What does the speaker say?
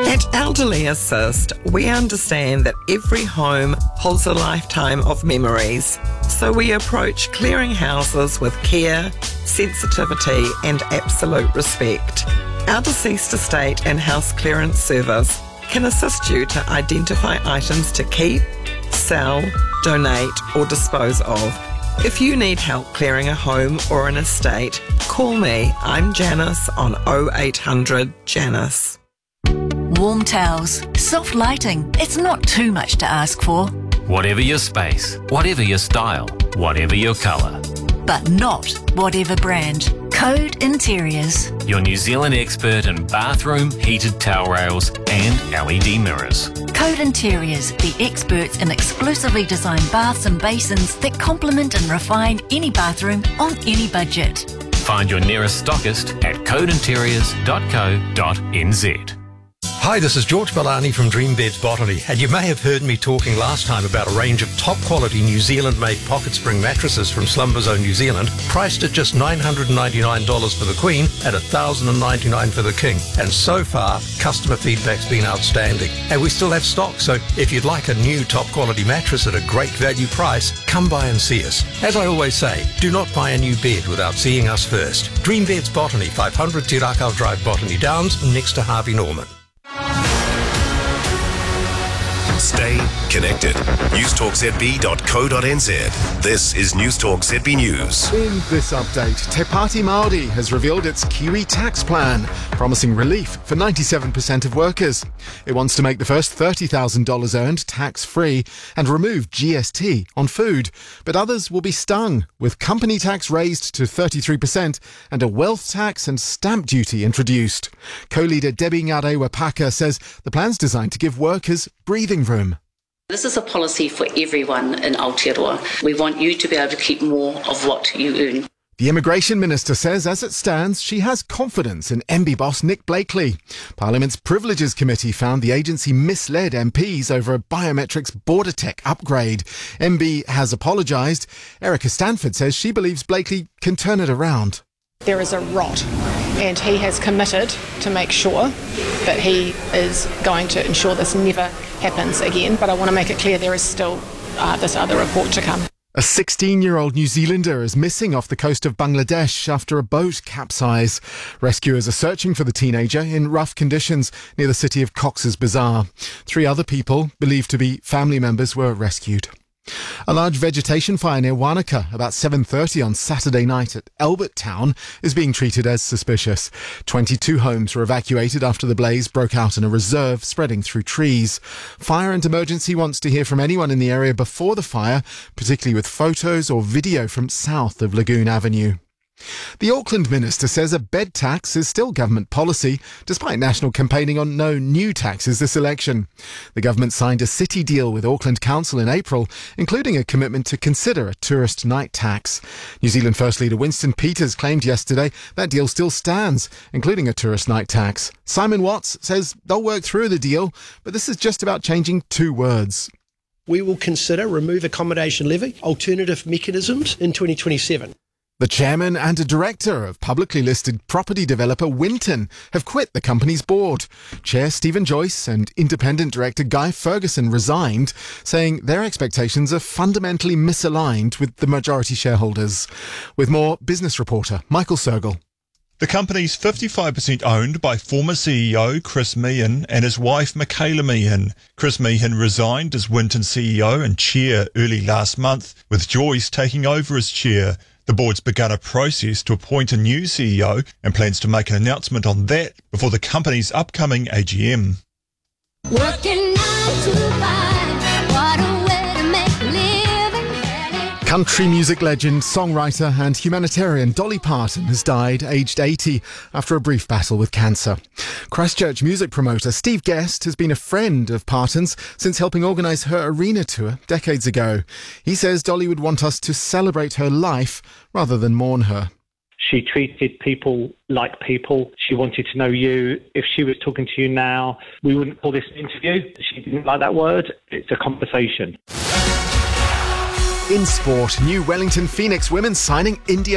At Elderly Assist, we understand that every home holds a lifetime of memories. So we approach clearing houses with care, sensitivity and absolute respect. Our deceased estate and house clearance service can assist you to identify items to keep, sell, donate or dispose of. If you need help clearing a home or an estate, call me. I'm Janice on 0800 Janice. Warm towels, soft lighting. It's not too much to ask for. Whatever your space, whatever your style, whatever your colour. But not whatever brand. Code Interiors. Your New Zealand expert in bathroom, heated towel rails and LED mirrors. Code Interiors, the experts in exclusively designed baths and basins that complement and refine any bathroom on any budget. Find your nearest stockist at codeinteriors.co.nz. Hi, this is George Bellani from Dream Beds Botany, and you may have heard me talking last time about a range of top-quality New Zealand-made pocket spring mattresses from Slumber Zone New Zealand, priced at just $999 for the Queen and $1,099 for the King. And so far, customer feedback's been outstanding. And we still have stock, so if you'd like a new top-quality mattress at a great value price, come by and see us. As I always say, do not buy a new bed without seeing us first. Dream Beds Botany, 500 Te Rakau Drive, Botany Downs, next to Harvey Norman. Stay connected. newstalkzb.co.nz. This is Newstalk ZB News. In this update, Te Pāti Māori has revealed its Kiwi tax plan, promising relief for 97% of workers. It wants to make the first $30,000 earned tax-free and remove GST on food. But others will be stung, with company tax raised to 33% and a wealth tax and stamp duty introduced. Co-leader Debbie Ngare-Wapaka says the plan's designed to give workers breathing room. This is a policy for everyone in Aotearoa. We want you to be able to keep more of what you earn. The Immigration Minister says, as it stands, she has confidence in MB boss Nick Blakely. Parliament's Privileges Committee found the agency misled MPs over a biometrics border tech upgrade. MB has apologised. Erica Stanford says she believes Blakely can turn it around. There is a rot, and he has committed to make sure that he is going to ensure this never happens again. But I want to make it clear there is still this other report to come. A 16-year-old New Zealander is missing off the coast of Bangladesh after a boat capsized. Rescuers are searching for the teenager in rough conditions near the city of Cox's Bazar. 3 other people, believed to be family members, were rescued. A large vegetation fire near Wanaka about 7:30 on Saturday night at Albert Town is being treated as suspicious. 22 homes were evacuated after the blaze broke out in a reserve spreading through trees. Fire and Emergency wants to hear from anyone in the area before the fire, particularly with photos or video from south of Lagoon Avenue. The Auckland Minister says a bed tax is still government policy, despite national campaigning on no new taxes this election. The government signed a city deal with Auckland Council in April, including a commitment to consider a tourist night tax. New Zealand First Leader Winston Peters claimed yesterday that deal still stands, including a tourist night tax. Simon Watts says they'll work through the deal, but this is just about changing 2 words. We will consider remove accommodation levy, alternative mechanisms in 2027. The chairman and a director of publicly listed property developer Winton have quit the company's board. Chair Stephen Joyce and independent director Guy Ferguson resigned, saying their expectations are fundamentally misaligned with the majority shareholders. With more, business reporter Michael Sergel. The company's 55% owned by former CEO Chris Meehan and his wife Michaela Meehan. Chris Meehan resigned as Winton CEO and chair early last month, with Joyce taking over as chair. The board's begun a process to appoint a new CEO and plans to make an announcement on that before the company's upcoming AGM. Working 9 to 5, what a way to make a living. Country music legend, songwriter and humanitarian Dolly Parton has died aged 80 after a brief battle with cancer. Christchurch music promoter Steve Guest has been a friend of Parton's since helping organise her arena tour decades ago. He says Dolly would want us to celebrate her life rather than mourn her. She treated people like people. She wanted to know you. If she was talking to you now, we wouldn't call this an interview. She didn't like that word. It's a conversation. In sport, new Wellington Phoenix women signing India